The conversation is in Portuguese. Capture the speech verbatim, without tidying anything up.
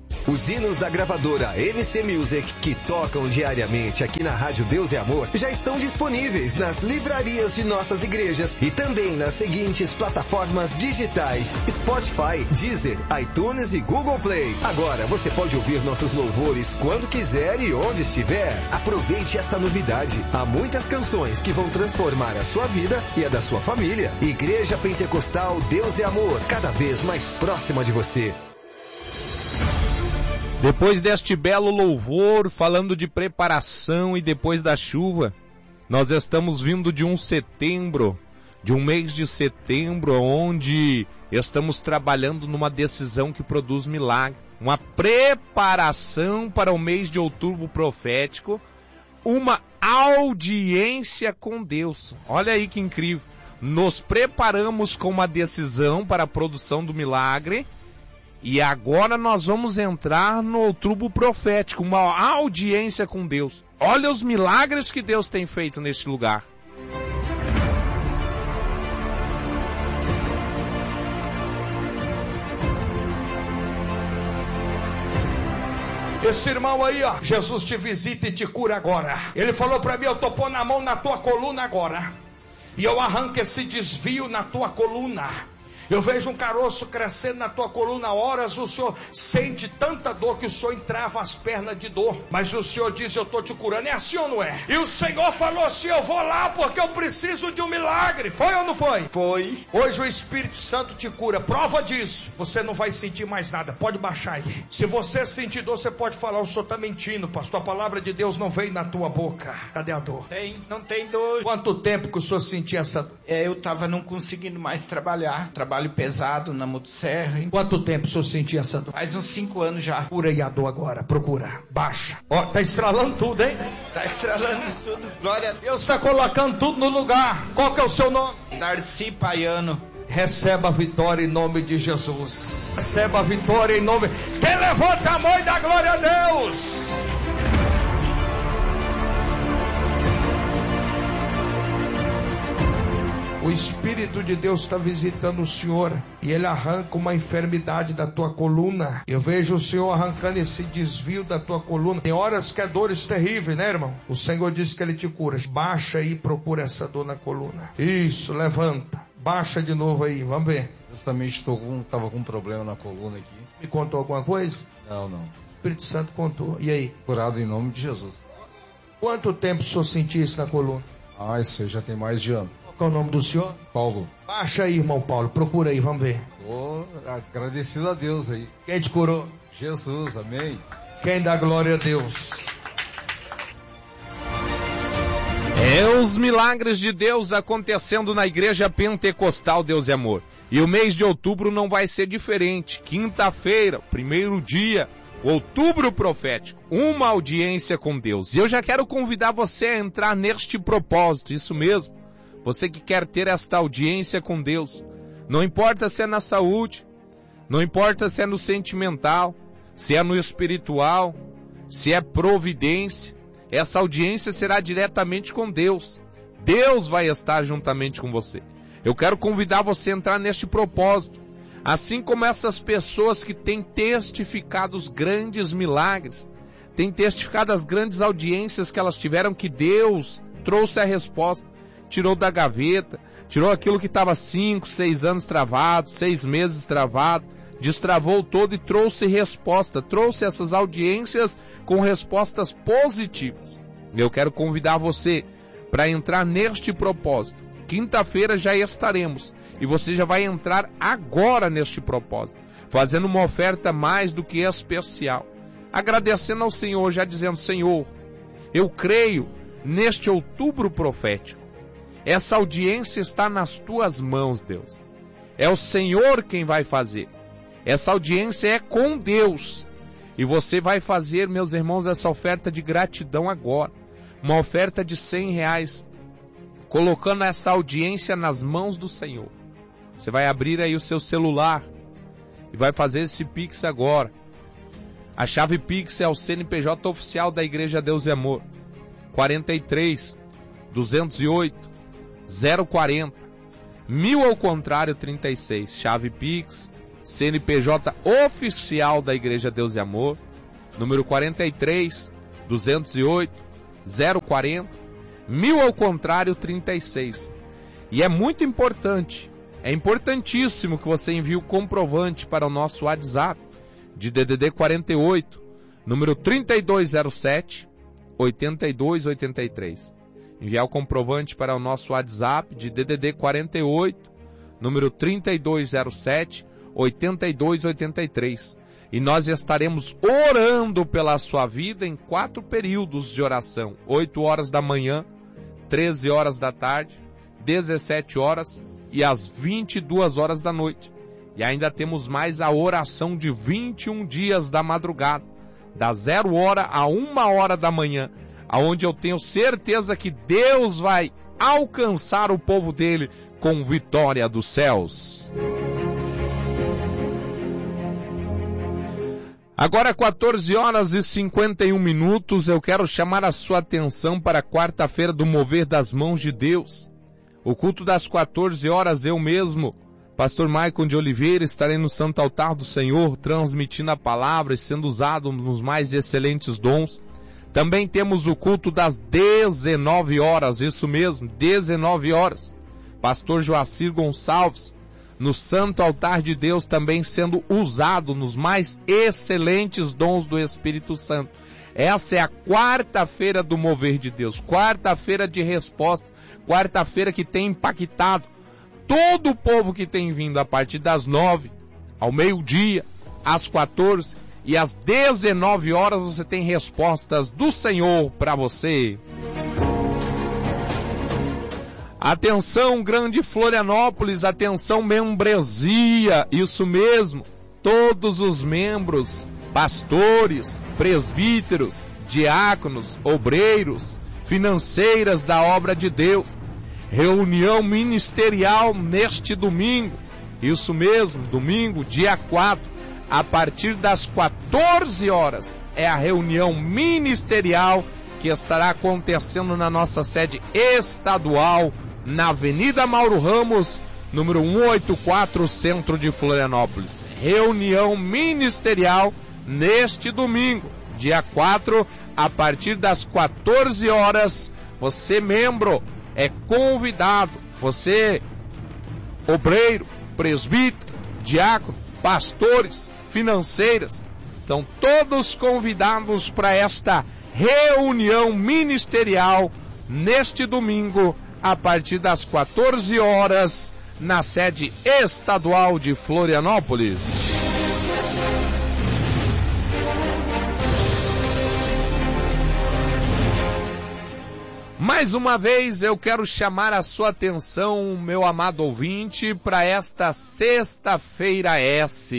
Os hinos da gravadora M C Music, que tocam diariamente aqui na Rádio Deus e Amor, já estão disponíveis nas livrarias de nossas igrejas e também nas seguintes plataformas digitais: Spotify, Deezer, iTunes e Google Play. Agora você pode ouvir nossos louvores quando quiser e onde estiver. Aproveite esta novidade. Há muitas canções que vão transformar a sua vida e a da sua família. Igreja Pentecostal Deus e Amor, cada vez mais próxima de você. Depois deste belo louvor, falando de preparação e depois da chuva, nós estamos vindo de um setembro, de um mês de setembro, onde estamos trabalhando numa decisão que produz milagre. Uma preparação para o mês de outubro profético, uma audiência com Deus. Olha aí que incrível. Nos preparamos com uma decisão para a produção do milagre. E agora nós vamos entrar no outubro profético, uma audiência com Deus. Olha os milagres que Deus tem feito neste lugar. Esse irmão aí, ó, Jesus te visita e te cura agora. Ele falou pra mim: eu tô pondo a mão na tua coluna agora, e eu arranco esse desvio na tua coluna. Eu vejo um caroço crescendo na tua coluna. Horas o Senhor sente tanta dor que o Senhor entrava as pernas de dor, mas o Senhor diz: eu estou te curando. É assim ou não é? E o Senhor falou assim: eu vou lá porque eu preciso de um milagre. Foi ou não foi? Foi. Hoje o Espírito Santo te cura. Prova disso: você não vai sentir mais nada. Pode baixar aí. Se você sentir dor, você pode falar: o Senhor está mentindo, pastor. A palavra de Deus não veio na tua boca. Cadê a dor? Tem, não tem dor. Quanto tempo que o Senhor sentia essa dor? É, eu estava não conseguindo mais trabalhar. Trabalho pesado na motosserra. Quanto tempo o senhor sentia essa dor? Faz uns cinco anos já. Procura aí a dor agora, procura. Baixa. Ó, tá estralando tudo, hein? Tá estralando tudo. Glória a Deus. Deus tá colocando tudo no lugar. Qual que é o seu nome? Darcy Paiano. Receba a vitória em nome de Jesus. Receba a vitória em nome. Quem levanta a mão e dá glória a Deus? O Espírito de Deus está visitando o Senhor e Ele arranca uma enfermidade da tua coluna. Eu vejo o Senhor arrancando esse desvio da tua coluna. Tem horas que é dores terríveis, né, irmão? O Senhor disse que Ele te cura. Baixa aí e procura essa dor na coluna. Isso, levanta. Baixa de novo aí, vamos ver. Justamente estou com, tava com um problema na coluna aqui. Me contou alguma coisa? Não, não. O Espírito Santo contou. E aí? Curado em nome de Jesus. Quanto tempo o senhor sentia isso na coluna? Ah, isso aí já tem mais de ano. Qual é o nome do senhor? Paulo. Baixa aí, irmão Paulo, procura aí, vamos ver. Tô agradecido a Deus aí. Quem te curou? Jesus, amém. Quem dá glória a Deus? É os milagres de Deus acontecendo na Igreja Pentecostal Deus e Amor. E o mês de outubro não vai ser diferente. Quinta-feira, primeiro dia, outubro profético, uma audiência com Deus. E eu já quero convidar você a entrar neste propósito, isso mesmo. Você que quer ter esta audiência com Deus, não importa se é na saúde, não importa se é no sentimental, se é no espiritual, se é providência, essa audiência será diretamente com Deus. Deus vai estar juntamente com você. Eu quero convidar você a entrar neste propósito, assim como essas pessoas que têm testificado os grandes milagres, têm testificado as grandes audiências que elas tiveram, que Deus trouxe a resposta. Tirou da gaveta, tirou aquilo que estava cinco, seis anos travado, seis meses travado, destravou todo e trouxe resposta, trouxe essas audiências com respostas positivas. Eu quero convidar você para entrar neste propósito. Quinta-feira já estaremos e você já vai entrar agora neste propósito, fazendo uma oferta mais do que especial, agradecendo ao Senhor, já dizendo: Senhor, eu creio neste outubro profético. Essa audiência está nas tuas mãos, Deus. É o Senhor quem vai fazer. Essa audiência é com Deus. E você vai fazer, meus irmãos, essa oferta de gratidão agora. Uma oferta de cem reais. Colocando essa audiência nas mãos do Senhor. Você vai abrir aí o seu celular. E vai fazer esse Pix agora. A chave Pix é o C N P J oficial da Igreja Deus e Amor. quarenta e três, duzentos e oito, zero quarenta, mil ao contrário trinta e seis, chave Pix, C N P J oficial da Igreja Deus e Amor, número quarenta e três, duzentos e oito, zero quarenta, mil ao contrário, trinta e seis. E é muito importante, é importantíssimo que você envie o comprovante para o nosso WhatsApp de D D D quarenta e oito, número trinta e dois zero sete, oitenta e dois oitenta e três. Enviar o comprovante para o nosso WhatsApp de D D D quarenta e oito, número trinta e dois zero sete, oitenta e dois oitenta e três. E nós estaremos orando pela sua vida em quatro períodos de oração. oito horas da manhã, treze horas da tarde, dezessete horas e às vinte e duas horas da noite. E ainda temos mais a oração de vinte e um dias da madrugada, da zero hora a uma hora da manhã, aonde eu tenho certeza que Deus vai alcançar o povo dele com vitória dos céus. Agora quatorze horas e cinquenta e um minutos, eu quero chamar a sua atenção para a quarta-feira do Mover das Mãos de Deus. O culto das quatorze horas, eu mesmo, Pastor Maicon de Oliveira, estarei no Santo Altar do Senhor, transmitindo a palavra e sendo usado nos mais excelentes dons. Também temos o culto das dezenove horas, isso mesmo, dezenove horas. Pastor Joacir Gonçalves, no Santo Altar de Deus, também sendo usado nos mais excelentes dons do Espírito Santo. Essa é a quarta-feira do Mover de Deus, quarta-feira de resposta, quarta-feira que tem impactado todo o povo que tem vindo a partir das nove, ao meio-dia, às quatorze e às dezenove horas você tem respostas do Senhor para você. Atenção, Grande Florianópolis, atenção, membresia, isso mesmo, todos os membros, pastores, presbíteros, diáconos, obreiros, financeiras da obra de Deus, reunião ministerial neste domingo, isso mesmo, domingo, dia quatro, a partir das quatorze horas, é a reunião ministerial que estará acontecendo na nossa sede estadual, na Avenida Mauro Ramos, número cento e oitenta e quatro, centro de Florianópolis. Reunião ministerial neste domingo, dia quatro, a partir das quatorze horas. Você, membro, é convidado. Você, obreiro, presbítero, diácono, pastores, financeiras, estão todos convidados para esta reunião ministerial neste domingo, a partir das quatorze horas, na sede estadual de Florianópolis. Mais uma vez eu quero chamar a sua atenção, meu amado ouvinte, para esta sexta-feira S.